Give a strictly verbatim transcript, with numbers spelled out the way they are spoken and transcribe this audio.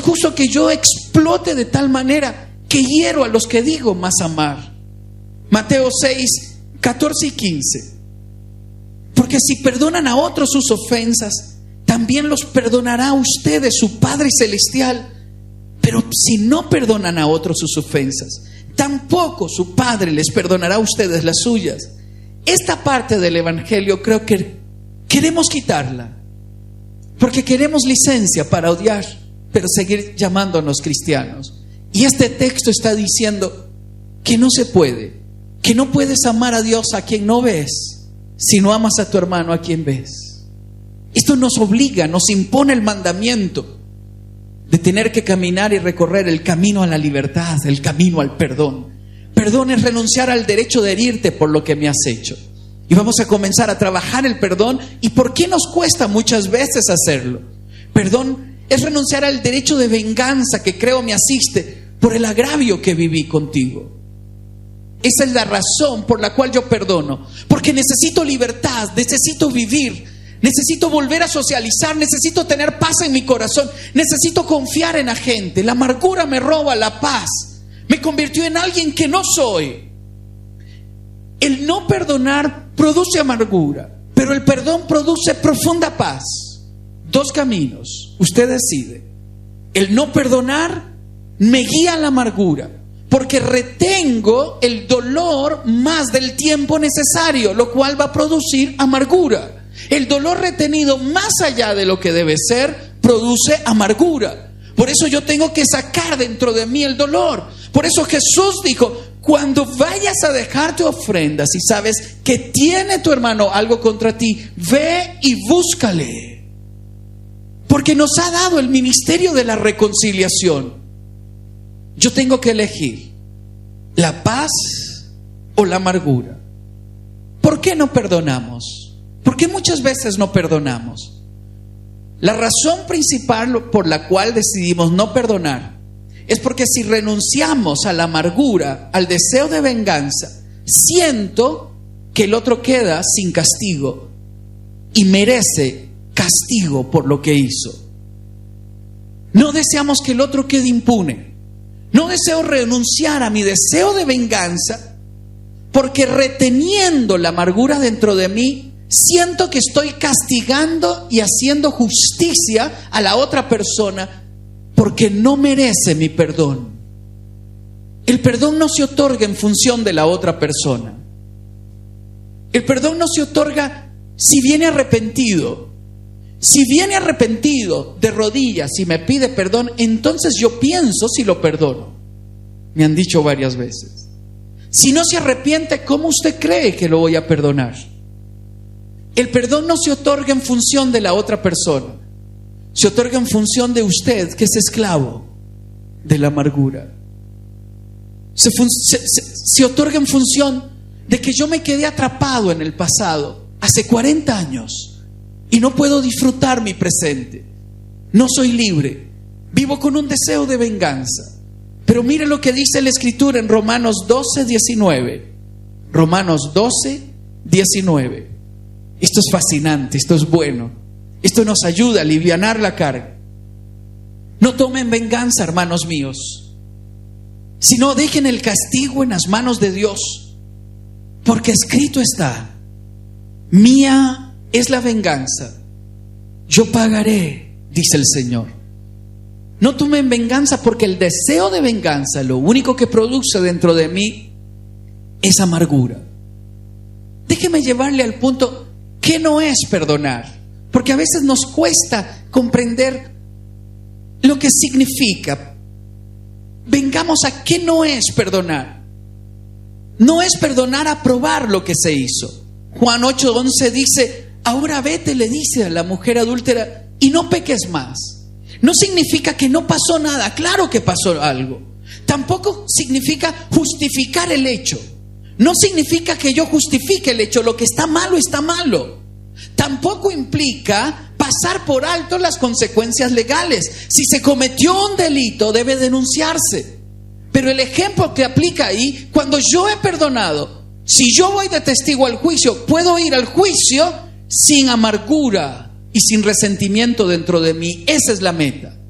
justo que yo explote de tal manera que hiero a los que digo más amar. Mateo seis, catorce y quince. Porque si perdonan a otros sus ofensas, también los perdonará a ustedes su Padre Celestial. Pero si no perdonan a otros sus ofensas, tampoco su Padre les perdonará a ustedes las suyas. Esta parte del Evangelio creo que queremos quitarla, porque queremos licencia para odiar, pero seguir llamándonos cristianos. Y este texto está diciendo que no se puede, que no puedes amar a Dios a quien no ves, si no amas a tu hermano a quien ves. Esto nos obliga, nos impone el mandamiento de tener que caminar y recorrer el camino a la libertad, el camino al perdón. Perdón es renunciar al derecho de herirte por lo que me has hecho. Y vamos a comenzar a trabajar el perdón. ¿Y por qué nos cuesta muchas veces hacerlo? Perdón es renunciar al derecho de venganza que creo me asiste por el agravio que viví contigo. Esa es la razón por la cual yo perdono. Porque necesito libertad, necesito vivir, necesito volver a socializar, necesito tener paz en mi corazón, necesito confiar en la gente. La amargura me roba la paz, me convirtió en alguien que no soy. El no perdonar produce amargura, pero el perdón produce profunda paz. Dos caminos, usted decide. El no perdonar me guía a la amargura, porque retengo el dolor más del tiempo necesario, lo cual va a producir amargura. El dolor retenido más allá de lo que debe ser produce amargura. Por eso yo tengo que sacar dentro de mí el dolor. Por eso Jesús dijo: cuando vayas a dejar tu ofrenda, si sabes que tiene tu hermano algo contra ti, ve y búscale. Porque nos ha dado el ministerio de la reconciliación. Yo tengo que elegir la paz o la amargura. ¿Por qué no perdonamos? ¿Por qué muchas veces no perdonamos? La razón principal por la cual decidimos no perdonar es porque si renunciamos a la amargura, al deseo de venganza, siento que el otro queda sin castigo y merece castigo por lo que hizo. No deseamos que el otro quede impune. No deseo renunciar a mi deseo de venganza porque reteniendo la amargura dentro de mí, siento que estoy castigando y haciendo justicia a la otra persona porque no merece mi perdón. El perdón no se otorga en función de la otra persona. El perdón no se otorga si viene arrepentido. Si viene arrepentido de rodillas y me pide perdón, entonces yo pienso si lo perdono. Me han dicho varias veces. Si no se arrepiente, ¿cómo usted cree que lo voy a perdonar? El perdón no se otorga en función de la otra persona. Se otorga en función de usted, que es esclavo de la amargura. Se, fun- se, se, se otorga en función de que yo me quedé atrapado en el pasado hace cuarenta años y no puedo disfrutar mi presente. No soy libre. Vivo con un deseo de venganza. Pero mire lo que dice la Escritura en Romanos doce, diecinueve. Romanos doce, diecinueve. Esto es fascinante, esto es bueno. Esto nos ayuda a alivianar la carga. No tomen venganza, hermanos míos, sino dejen el castigo en las manos de Dios, porque escrito está: mía es la venganza, yo pagaré, dice el Señor. No tomen venganza, porque el deseo de venganza lo único que produce dentro de mí es amargura. Déjeme llevarle al punto que no es perdonar, porque a veces nos cuesta comprender lo que significa. Vengamos a qué no es perdonar. No es perdonar aprobar lo que se hizo. Juan ocho, once dice: ahora vete, le dice a la mujer adúltera, y no peques más. No significa que no pasó nada. Claro que pasó algo. Tampoco significa justificar el hecho. No significa que yo justifique el hecho. Lo que está malo está malo. Tampoco implica pasar por alto las consecuencias legales. Si se cometió un delito, debe denunciarse. Pero el ejemplo que aplica ahí, cuando yo he perdonado, si yo voy de testigo al juicio, puedo ir al juicio sin amargura y sin resentimiento dentro de mí. Esa es la meta.